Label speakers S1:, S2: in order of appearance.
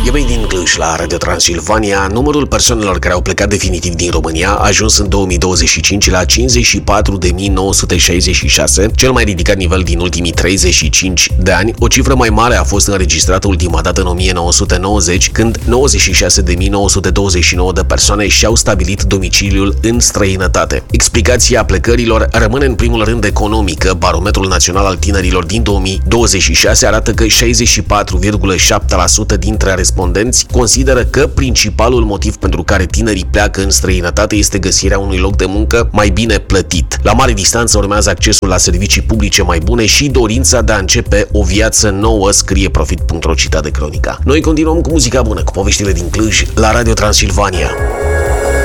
S1: revenit din Cluj la Radio Transilvania. Numărul persoanelor care au plecat definitiv din România a ajuns în 2025 la 54.966, cel mai ridicat nivel din ultimii 35 de ani. O cifră mai mare a fost înregistrată ultima dată în 1990, când 96.929 de persoane și-au stabilit domiciliul în străinătate. Explicația plecărilor rămâne în primul rând economică. Barometrul Național al Tinerilor din 2026 arată că 64,7% dintre respondenți consideră că principalul motiv pentru care tinerii pleacă în străinătate este găsirea unui loc de muncă mai bine plătit. La mare distanță urmează accesul la servicii publice mai bune și dorința de a începe o viață nouă, scrie Profit.ro, citat de Cronica. Noi continuăm cu muzica bună, cu poveștile din Cluj, la Radio Transilvania.